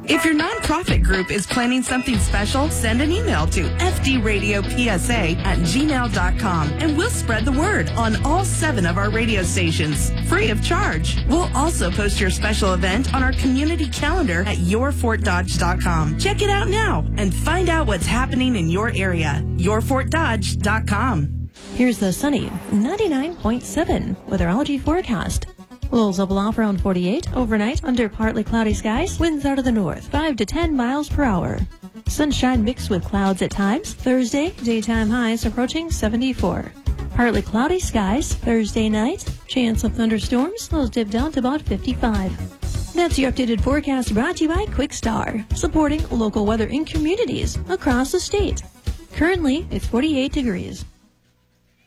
If your nonprofit group is planning something special, send an email to fdradiopsa@gmail.com and we'll spread the word on all 7 of our radio stations, free of charge. We'll also post your special event on our community calendar at yourfortdodge.com. Check it out now and find out what's happening in your area. yourfortdodge.com. Here's the sunny 99.7 weatherology forecast. Lows will blow around 48 overnight under partly cloudy skies. Winds out of the north 5 to 10 miles per hour. Sunshine mixed with clouds at times. Thursday, daytime highs approaching 74. Partly cloudy skies Thursday night. Chance of thunderstorms. Lows dip down to about 55. That's your updated forecast brought to you by Quick Star, supporting local weather in communities across the state. Currently, it's 48 degrees.